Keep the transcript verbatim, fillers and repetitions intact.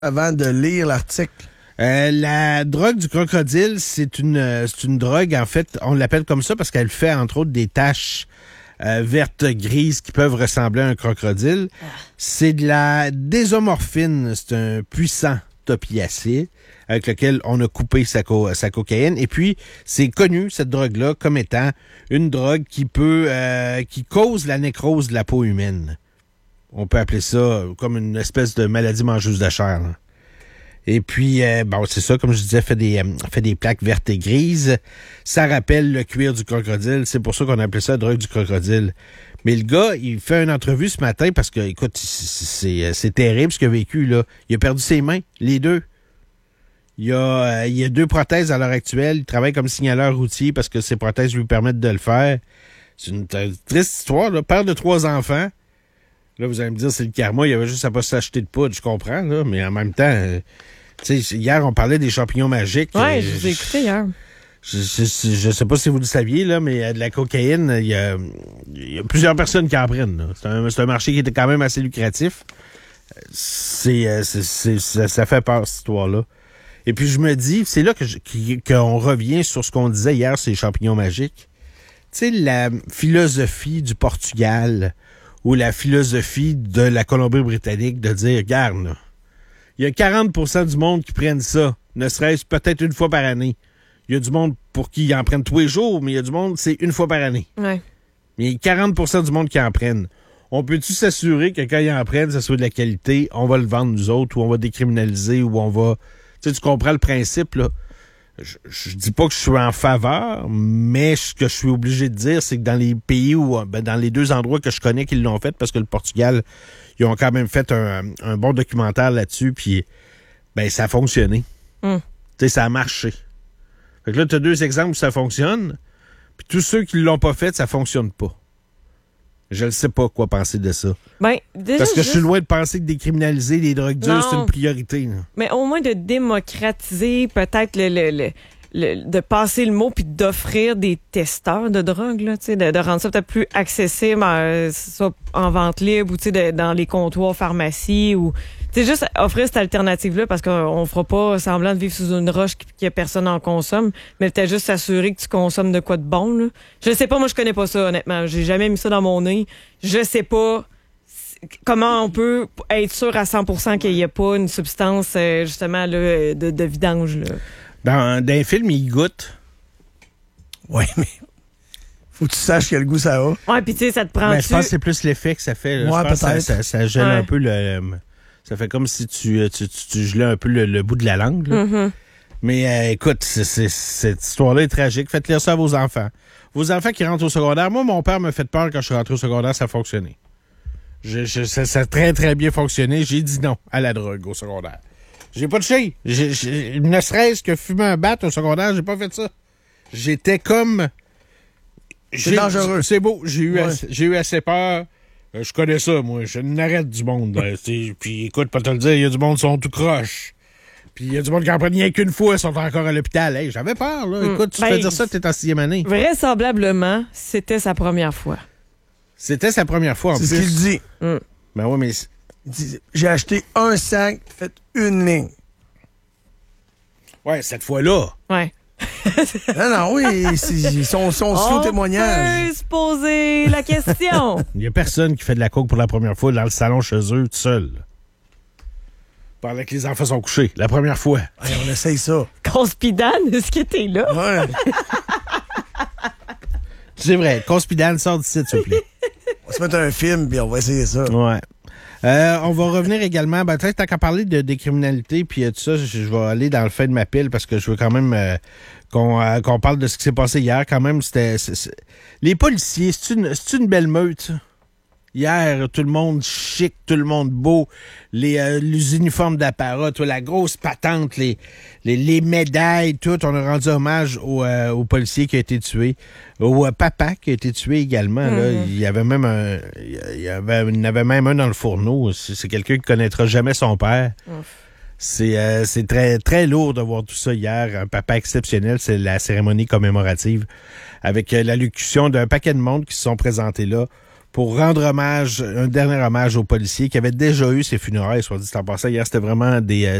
avant de lire l'article? Euh, la drogue du crocodile, c'est une, euh, c'est une drogue, en fait, on l'appelle comme ça parce qu'elle fait, entre autres, des taches euh, vertes, grises qui peuvent ressembler à un crocodile. Ah. C'est de la désomorphine. C'est un puissant opiacé avec lequel on a coupé sa, co- sa cocaïne. Et puis, c'est connu, cette drogue-là, comme étant une drogue qui peut, euh, qui cause la nécrose de la peau humaine. On peut appeler ça comme une espèce de maladie mangeuse de chair, là. Et puis, euh, bon, c'est ça, comme je disais, fait des, euh, fait des plaques vertes et grises. Ça rappelle le cuir du crocodile. C'est pour ça qu'on appelait ça la drogue du crocodile. Mais le gars, il fait une entrevue ce matin parce que, écoute, c'est, c'est terrible ce qu'il a vécu, là. Il a perdu ses mains, les deux. Il y a, euh, il y a deux prothèses à l'heure actuelle. Il travaille comme signaleur routier parce que ses prothèses lui permettent de le faire. C'est une t- triste histoire, là. Père de trois enfants. Là, vous allez me dire, c'est le karma, il y avait juste à pas s'acheter de poudre, je comprends, là, mais en même temps, euh, tu sais, hier, on parlait des champignons magiques. Oui, euh, je vous ai écouté hier. Je, je, je, je sais pas si vous le saviez, là, mais de la cocaïne, il y a, il y a plusieurs personnes qui en prennent, là. C'est un, c'est un marché qui était quand même assez lucratif. C'est, c'est, c'est, ça, ça fait peur, cette histoire-là. Et puis, je me dis, c'est là que je, qu'on revient sur ce qu'on disait hier, ces champignons magiques. Tu sais, la philosophie du Portugal ou la philosophie de la Colombie-Britannique de dire, regarde, là, il y a quarante pour cent du monde qui prennent ça, ne serait-ce peut-être une fois par année. Il y a du monde pour qui ils en prennent tous les jours, mais il y a du monde, c'est une fois par année. Ouais. Mais il y a quarante pour cent du monde qui en prennent. On peut-tu s'assurer que quand ils en prennent, ça soit de la qualité, on va le vendre nous autres, ou on va décriminaliser, ou on va... Tu sais, tu comprends le principe, là. Je, je dis pas que je suis en faveur, mais ce que je suis obligé de dire, c'est que dans les pays où, ben, dans les deux endroits que je connais qui l'ont fait, parce que le Portugal, ils ont quand même fait un, un bon documentaire là-dessus, puis ben ça a fonctionné. Mm. Tu sais, ça a marché. Fait que là, tu as deux exemples où ça fonctionne, puis tous ceux qui l'ont pas fait, ça fonctionne pas. Je ne sais pas quoi penser de ça. Ben, déjà, parce que juste... je suis loin de penser que décriminaliser les drogues dures, non. C'est une priorité. Là. Mais au moins de démocratiser peut-être le, le, le, le de passer le mot puis d'offrir des testeurs de drogue, là, de, de rendre ça peut-être plus accessible, euh, soit en vente libre ou de, dans les comptoirs pharmacie ou c'est juste offrir cette alternative-là parce qu'on fera pas semblant de vivre sous une roche que personne en consomme, mais peut-être juste s'assurer que tu consommes de quoi de bon. Là. Je sais pas, moi je connais pas ça honnêtement. J'ai jamais mis ça dans mon nez. Je sais pas comment on peut être sûr à cent pour cent qu'il n'y a pas une substance justement là, de, de vidange. Là. Dans, dans un film, il goûte. Oui, mais faut que tu saches quel goût ça a. Ouais, puis tu sais, ça te prend. Ben, je pense que c'est plus l'effet que ça fait. Là. Ouais, je pense peut-être. que ça, ça, ça gèle ouais. un peu le... Ça fait comme si tu, tu, tu, tu gelais un peu le, le bout de la langue. Là. Mm-hmm. Mais euh, écoute, c'est, c'est, cette histoire-là est tragique. Faites lire ça à vos enfants. Vos enfants qui rentrent au secondaire. Moi, mon père m'a fait peur quand je suis rentré au secondaire, ça a fonctionné. Je, je, ça, ça a très, très bien fonctionné. J'ai dit non à la drogue au secondaire. J'ai pas touché. J'ai, j'ai, ne serait-ce que fumer un bat au secondaire, j'ai pas fait ça. J'étais comme... C'est dangereux. C'est beau. J'ai eu, ouais. assez, j'ai eu assez peur. Euh, je connais ça, moi. Je n'arrête du monde. euh, puis écoute, pas te le dire, il y a du monde qui sont tout croche. Puis il y a du monde qui en prennent rien qu'une fois, ils sont encore à l'hôpital. Hey, j'avais peur, là. Mm. Écoute, tu ben, te fais dire ça, t'es en sixième année. Vraisemblablement, c'était sa première fois. C'était sa première fois, en c'est plus. C'est ce qu'il dit. Mm. Ben ouais, mais... Il dit, j'ai acheté un sac, fait une ligne. Ouais, cette fois-là. Ouais. non, non, oui, c'est son, son sous témoignage. On peut se poser la question. Il y a personne qui fait de la coke pour la première fois dans le salon chez eux, tout seul. Pendant que les enfants sont couchés, la première fois. Ouais, on essaye ça. Conspidane, est-ce que t'es là? Ouais. C'est vrai, Conspidane, sort d'ici, s'il vous plaît. On va se mettre un film, puis on va essayer ça. Ouais. Euh, on va revenir également, ben, peut-être tant qu'à parler de décriminalité, puis euh, tout ça, je, je vais aller dans le fait de ma pile parce que je veux quand même euh, qu'on, euh, qu'on parle de ce qui s'est passé hier. Quand même, c'était... C'est, c'est... Les policiers, c'est une, c'est une belle meute, ça? Hier, tout le monde chic, tout le monde beau, les, euh, les uniformes d'apparat, tout, la grosse patente, les, les, les médailles, tout. On a rendu hommage au, euh, au policier qui a été tué, au euh, papa qui a été tué également. Mm-hmm. Là. Il y avait même un, il y avait, il y en avait même un dans le fourneau. C'est, c'est quelqu'un qui connaîtra jamais son père. Ouf. C'est, euh, c'est très, très lourd de voir tout ça hier. Un papa exceptionnel, c'est la cérémonie commémorative avec euh, l'allocution d'un paquet de monde qui se sont présentés là pour rendre hommage, un dernier hommage aux policiers qui avaient déjà eu ces funérailles, soit dit en passant. Hier, c'était vraiment des,